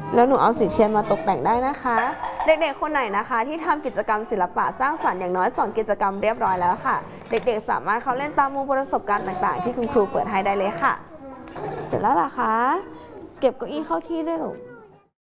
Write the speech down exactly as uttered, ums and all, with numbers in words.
แล้วหนูเอาสีเทียนมาตกแต่งได้นะคะเด็กๆคนไหนนะคะที่ทำกิจกรรมศิลปะสร้างสรรค์อย่างน้อยสองกิจกรรมเรียบร้อยแล้วค่ะเด็กๆสามารถเข้าเล่นตามมุมประสบการณ์ต่างๆที่คุณครูเปิดให้ได้เลยค่ะเสร็จแล้วล่ะคะเก็บเก้าอี้เข้าที่ด้วยลูก